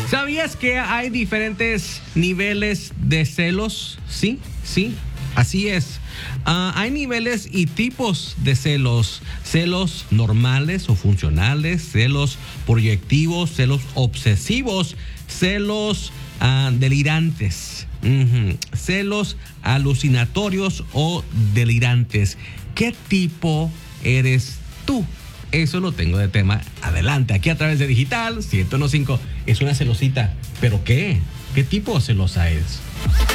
¿Sabías que hay diferentes niveles de celos? Sí, así es. Hay niveles y tipos de celos. Celos normales o funcionales, celos proyectivos, celos obsesivos, celos delirantes, celos alucinatorios o delirantes. ¿Qué tipo eres tú? Eso lo tengo de tema adelante, aquí a través de Digital 101.5. Es una celosita, ¿pero qué? ¿Qué tipo de celosa es?